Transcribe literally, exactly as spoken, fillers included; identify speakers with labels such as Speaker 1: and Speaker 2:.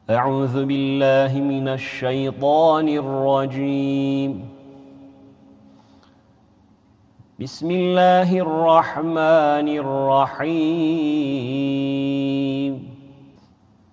Speaker 1: أعوذ بالله من الشيطان الرجيم بسم الله الرحمن الرحيم